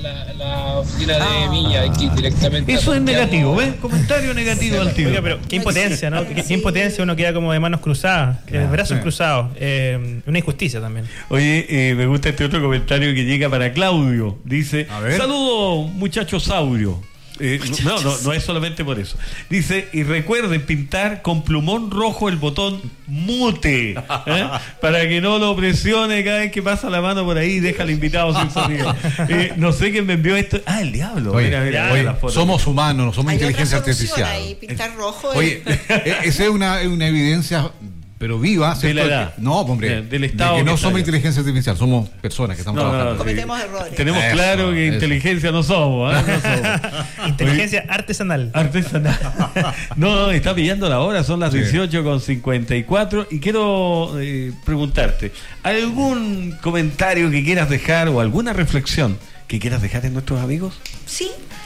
la oficina de Milla aquí directamente. Eso es negativo, ¿ves? Comentario negativo al tío. Oiga, pero qué impotencia, ¿no? Qué impotencia, uno queda como de manos cruzadas, brazos cruzados. Una injusticia también. Oye, me gusta este otro comentario que llega para Claudio. Dice: saludos, muchachos saurio. No es solamente por eso. Dice: y recuerden pintar con plumón rojo el botón mute, para que no lo presione cada vez que pasa la mano por ahí y deja al invitado sin sonido. No sé quién me envió esto. El diablo. Oye, mira, somos humanos, no somos inteligencia artificial. Ahí, pintar rojo. Oye, esa es una evidencia, pero viva, de la edad. No, hombre, del estado de que no somos inteligencia artificial, somos personas que estamos trabajando. Cometemos errores. Tenemos claro que inteligencia no somos, no somos. Inteligencia artesanal. No, está pillando la hora, son las 18:54 y quiero preguntarte, ¿algún comentario que quieras dejar o alguna reflexión que quieras dejar en nuestros amigos? Sí,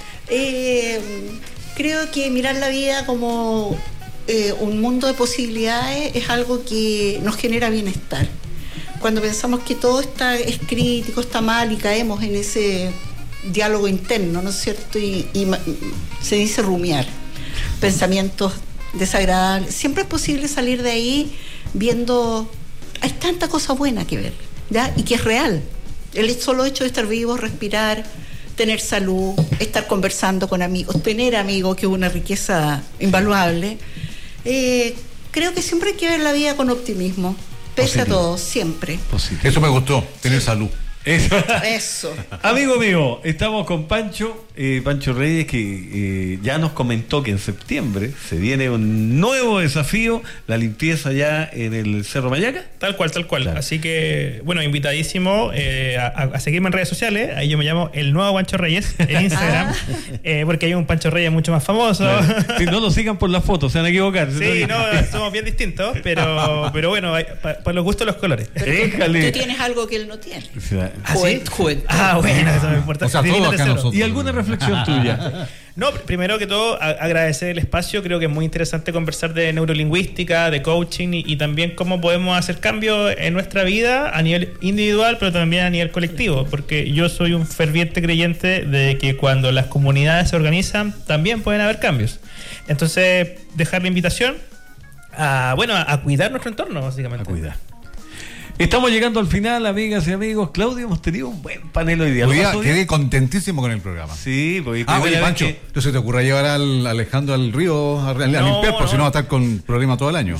creo que mirar la vida como un mundo de posibilidades es algo que nos genera bienestar. Cuando pensamos que todo es crítico, está mal y caemos en ese diálogo interno, ¿no es cierto? Y se dice rumiar, pensamientos desagradables. Siempre es posible salir de ahí viendo, hay tanta cosa buena que ver, ¿ya? Y que es real. El solo hecho de estar vivo, respirar, tener salud, estar conversando con amigos, tener amigos, que es una riqueza invaluable. Creo que siempre hay que ver la vida con optimismo, pese a todo, siempre. Positivo. Eso me gustó, tener salud. Eso. Amigo mío, estamos con Pancho Reyes, que ya nos comentó que en septiembre se viene un nuevo desafío, la limpieza ya en el Cerro Mayaca. Tal cual. Claro. Así que, bueno, invitadísimo a seguirme en redes sociales. Ahí yo me llamo El Nuevo Pancho Reyes en Instagram, porque hay un Pancho Reyes mucho más famoso. Claro. Si no lo sigan por las fotos, se van a equivocar. Sí, somos bien distintos, pero bueno, para los gustos los colores. Tú tienes algo que él no tiene. Juventud. Bueno, eso me importa. O sea, todo acá nosotros. ¿Y alguna reflexión tuya? No, primero que todo, agradecer el espacio. Creo que es muy interesante conversar de neurolingüística, de coaching y también cómo podemos hacer cambios en nuestra vida a nivel individual, pero también a nivel colectivo, porque yo soy un ferviente creyente de que cuando las comunidades se organizan, también pueden haber cambios. Entonces, dejar la invitación a cuidar nuestro entorno, básicamente. A cuidar. Estamos llegando al final, amigas y amigos. Claudio, hemos tenido un buen panel hoy día. Hoy día quedé contentísimo con el programa. Sí, porque oye, Pancho, ¿no se te ocurre llevar al Alejandro al río a limpiar? Por si no va a estar con problema todo el año.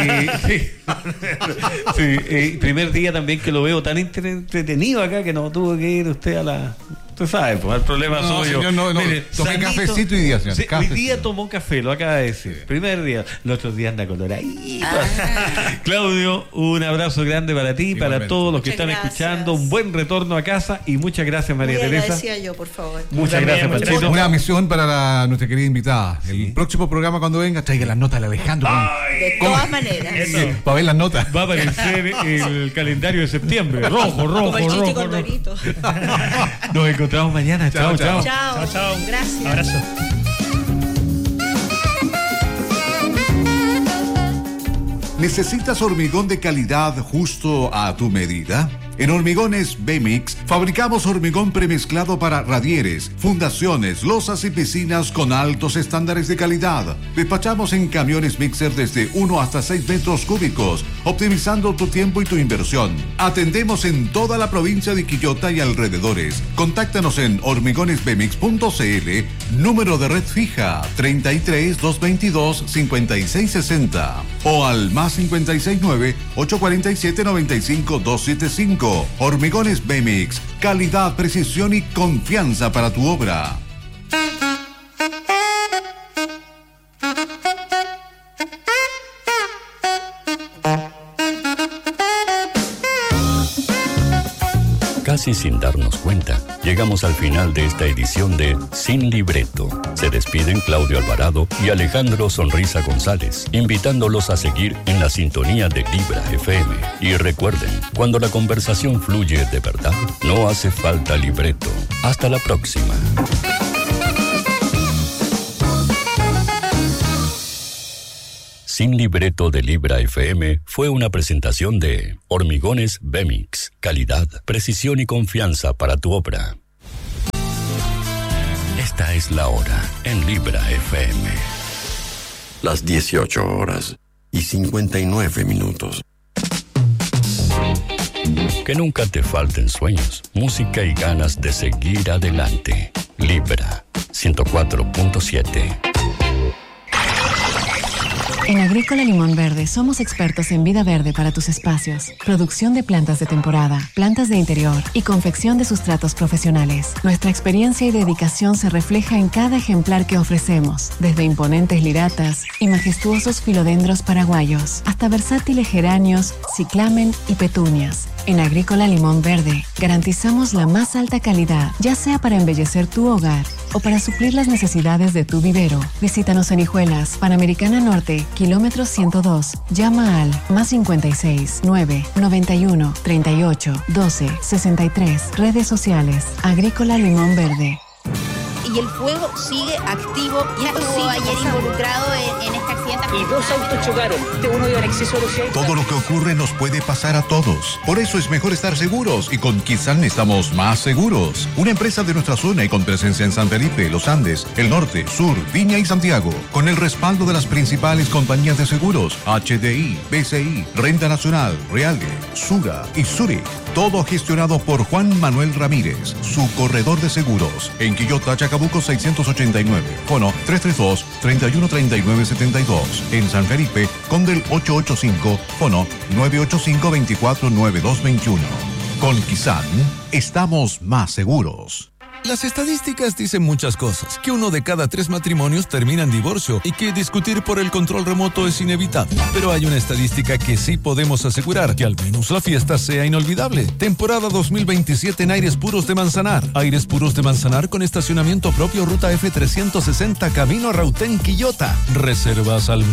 Sí, primer día también que lo veo tan entretenido acá que no tuvo que ir usted a la... Usted sabe, pues el problema suyo. No, mire, tomé cafecito hoy día, señor. Sí, hoy día tomó café, lo acaba de decir. Sí. Primer día. Los otros días anda coloradito. Claudio, un abrazo grande para ti, para todos los que están escuchando. Un buen retorno a casa y muchas gracias, María Teresa. Decía yo, por favor. Muchas gracias, Panchito. Una misión para nuestra querida invitada. El próximo programa, cuando venga, traiga las notas del Alejandro. De todas maneras. Para ver las notas. Va a aparecer el calendario de septiembre. Rojo. Como el Chichi Condorito. Nos encontramos mañana. Chao. Chao. Gracias. Abrazo. ¿Necesitas hormigón de calidad justo a tu medida? En Hormigones Bemix fabricamos hormigón premezclado para radieres, fundaciones, losas y piscinas con altos estándares de calidad. Despachamos en camiones mixer desde 1 hasta 6 metros cúbicos, optimizando tu tiempo y tu inversión. Atendemos en toda la provincia de Quillota y alrededores. Contáctanos en hormigonesbemix.cl, número de red fija 33 222 5660 o al más 569 847 95 275. Hormigones Bemix, calidad, precisión y confianza para tu obra. Casi sin darnos cuenta, llegamos al final de esta edición de Sin Libreto. Se despiden Claudio Alvarado y Alejandro Sonrisa González, invitándolos a seguir en la sintonía de Libra FM. Y recuerden, cuando la conversación fluye de verdad, no hace falta libreto. Hasta la próxima. Sin Libreto de Libra FM fue una presentación de Hormigones Bemix. Calidad, precisión y confianza para tu obra. Esta es la hora en Libra FM. Las 18:59. Que nunca te falten sueños, música y ganas de seguir adelante. Libra 104.7. En Agrícola Limón Verde somos expertos en vida verde para tus espacios, producción de plantas de temporada, plantas de interior y confección de sustratos profesionales. Nuestra experiencia y dedicación se refleja en cada ejemplar que ofrecemos, desde imponentes liratas y majestuosos filodendros paraguayos, hasta versátiles geranios, ciclamen y petunias. En Agrícola Limón Verde garantizamos la más alta calidad, ya sea para embellecer tu hogar o para suplir las necesidades de tu vivero. Visítanos en Hijuelas, Panamericana Norte, kilómetro 102. Llama al +56 9 91 38 12 63. Redes sociales. Agrícola Limón Verde. Y el fuego sigue activo. Ya estuvo ayer involucrado en este accidente. Y 2 autos chocaron. Uno iba en exceso de velocidad. Todo lo que ocurre nos puede pasar a todos. Por eso es mejor estar seguros. Y con Kizan estamos más seguros. Una empresa de nuestra zona y con presencia en San Felipe, Los Andes, el Norte, Sur, Viña y Santiago. Con el respaldo de las principales compañías de seguros: HDI, BCI, Renta Nacional, Realge, Sura y Zurich. Todo gestionado por Juan Manuel Ramírez, su corredor de seguros. En Quillota, Chacabuco 689. Fono 332-313972. En San Felipe, Condel 885. Fono 985-249221. Con Kizan, estamos más seguros. Las estadísticas dicen muchas cosas, que 1 de cada 3 matrimonios termina en divorcio y que discutir por el control remoto es inevitable. Pero hay una estadística que sí podemos asegurar, que al menos la fiesta sea inolvidable. Temporada 2027 en Aires Puros de Manzanar. Aires Puros de Manzanar con estacionamiento propio, ruta F360 camino a Rautén, Quillota. Reservas al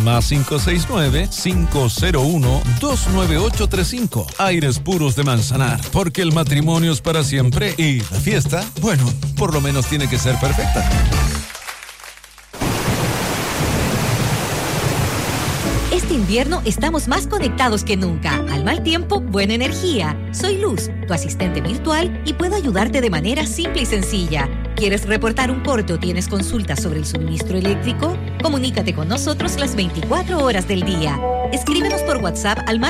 +569-501-29835. Aires Puros de Manzanar, porque el matrimonio es para siempre y la fiesta, bueno, por lo menos tiene que ser perfecta. Este invierno estamos más conectados que nunca. Al mal tiempo, buena energía. Soy Luz, tu asistente virtual, y puedo ayudarte de manera simple y sencilla. ¿Quieres reportar un corte o tienes consultas sobre el suministro eléctrico? Comunícate con nosotros las 24 horas del día. Escríbenos por WhatsApp al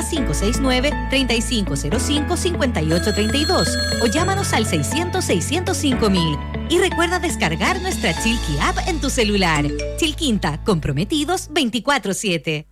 +569-3505-5832 o llámanos al 600-605-000. Y recuerda descargar nuestra Chilqui app en tu celular. Chilquinta, comprometidos 24/7.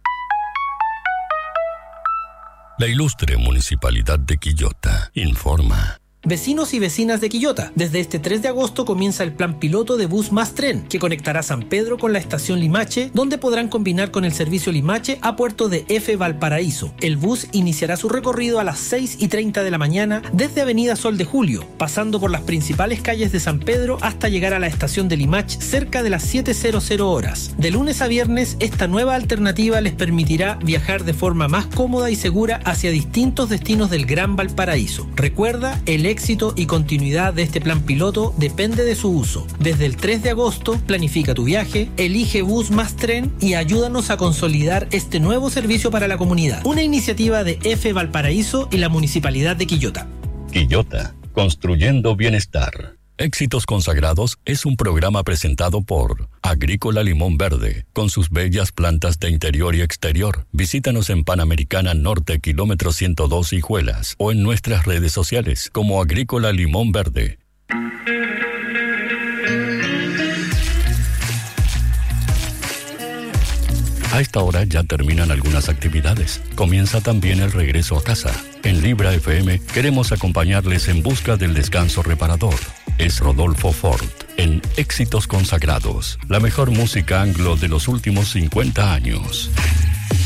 La ilustre Municipalidad de Quillota informa. Vecinos y vecinas de Quillota, desde este 3 de agosto comienza el plan piloto de Bus Más Tren, que conectará San Pedro con la estación Limache, donde podrán combinar con el servicio Limache a puerto de F. Valparaíso. El bus iniciará su recorrido a las 6:30 de la mañana desde Avenida Sol de Julio, pasando por las principales calles de San Pedro hasta llegar a la estación de Limache cerca de las 7:00 horas. De lunes a viernes, esta nueva alternativa les permitirá viajar de forma más cómoda y segura hacia distintos destinos del Gran Valparaíso. Recuerda, el éxito y continuidad de este plan piloto depende de su uso. Desde el 3 de agosto, planifica tu viaje, elige Bus Más Tren y ayúdanos a consolidar este nuevo servicio para la comunidad. Una iniciativa de F. Valparaíso y la Municipalidad de Quillota. Quillota, construyendo bienestar. Éxitos Consagrados es un programa presentado por Agrícola Limón Verde, con sus bellas plantas de interior y exterior. Visítanos en Panamericana Norte, kilómetro 102 Hijuelas, o en nuestras redes sociales como Agrícola Limón Verde. A esta hora ya terminan algunas actividades. Comienza también el regreso a casa. En Libra FM queremos acompañarles en busca del descanso reparador. Es Rodolfo Ford en Éxitos Consagrados, la mejor música anglo de los últimos 50 años.